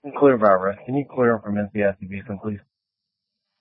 Clear Barbara. Can you clear from NCICB, please?